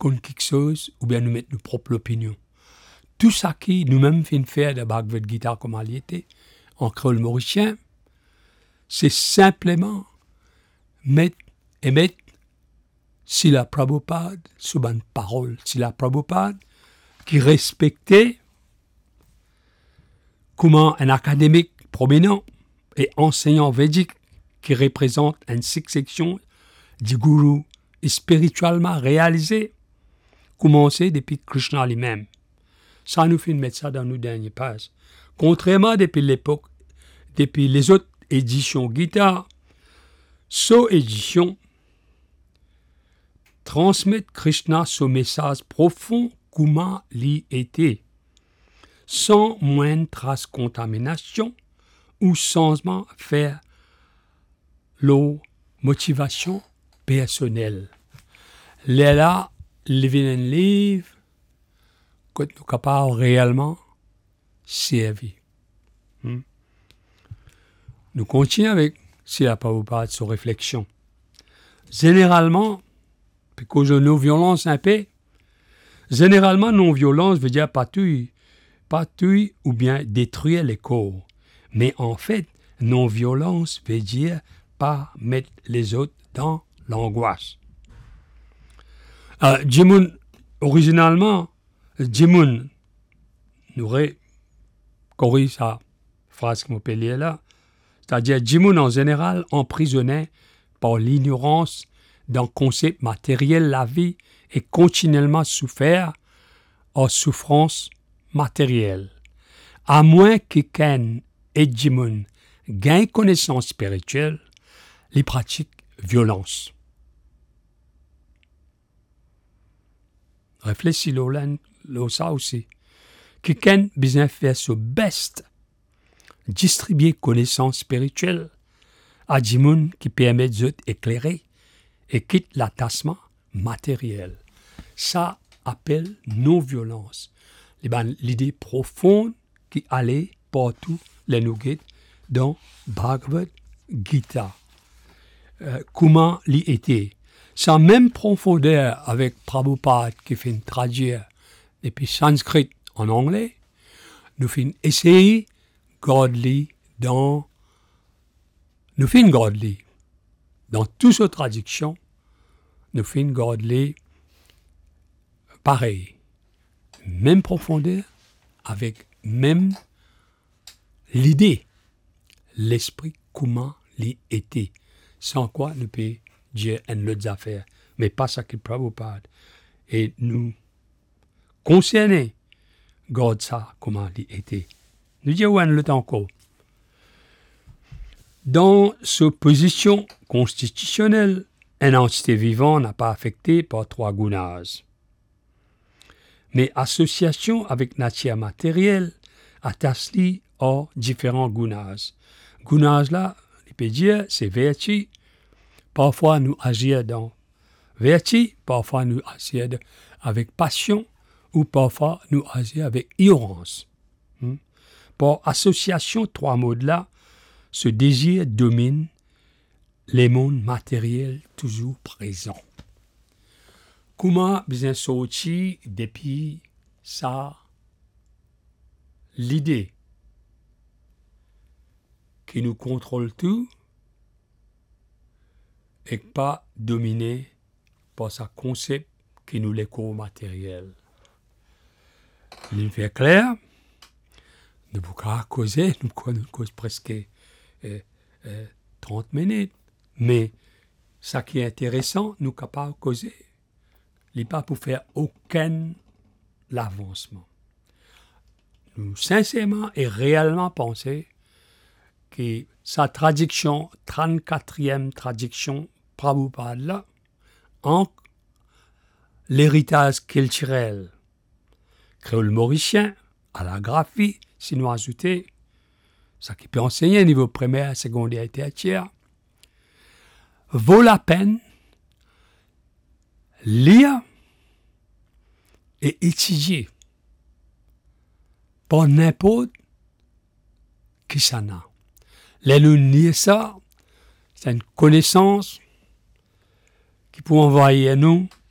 contre quelque chose ou bien nous mettre nos propres opinions. Tout ça qui nous-mêmes fait faire de Bhagavad Gita comme elle était, en créole mauricien, c'est simplement mettre Srila Prabhupada sous une parole. Srila Prabhupada qui respectait comment un académique prominent et enseignant védique qui représente une succession du gourou spirituellement réalisé, commencé depuis Krishna lui-même. Ça nous fait mettre ça dans nos dernières pages. Contrairement depuis l'époque, depuis les autres éditions Gita, cette édition transmet Krishna son message profond comment l'y était, sans moindre trace contamination ou changement faire leur motivation personnelle. Là, il vient un livre que nous sommes capables réellement servir. Nous continuons avec Srila Prabhupada sur réflexion. Généralement, puis cause de non-violence un peu, généralement non-violence veut dire pas tuer ou bien détruire les corps. Mais en fait, non-violence veut dire pas mettre les autres dans l'angoisse. Jimun, originalement, Jimun nous corrige sa phrase que je lire là, c'est-à-dire Jimun en général emprisonné par l'ignorance d'un concept matériel la vie et continuellement souffert en souffrance matérielle. À moins que Ken et Jimun gagnent connaissance spirituelle, les pratiques violence. Réfléchis ça aussi. Quelqu'un besoin faire ce best, distribuer connaissance spirituelle à des gens qui permettent d'éclairer et quitte l'attachement matériel. Ça appelle non-violence. L'idée profonde qui allait partout les nuggets dans Bhagavad Gita. Comment l'y était. Sans même profondeur avec Prabhupada qui fait traduire depuis sanskrit en anglais, nous faisons essayer godly dans toutes ces traductions, nous faisons godly pareil, même profondeur avec même l'idée, l'esprit comment l'y était, sans quoi nous peut dire une autre affaire, mais pas ça que Prabhupada et nous concerner God ça comment l'y était. Nous disons une autre encore. Dans cette position constitutionnelle, un entité vivant n'a pas affecté par trois gunas. Mais association avec nature matérielle attache-li aux différents gunas. Gunas là, il peut dire, c'est vertu. Parfois nous agir dans vertu, parfois nous agir avec passion, ou parfois nous agir avec ignorance. Par association, trois mots là, ce désir domine les mondes matériels toujours présents. Comment bien sortir depuis ça l'idée qui nous contrôle tout et pas dominé par ce concept qui nous les corps matériels. Il fait clair, nous pouvons causer, nous causons presque 30 minutes, mais ce qui est intéressant, nous sommes capables de causer. Il n'est pas pour faire aucun avancement. Nous, sincèrement et réellement penser que sa traduction, 34e traduction Prabhupada là, en l'héritage culturel créole mauricien, à la graphie, si nous ajouter, ça qui peut enseigner au niveau primaire, secondaire et tertiaire, vaut la peine lire et étudier par n'importe qui ça n'a. Les lire ça, c'est une connaissance qui peut envoyer à nous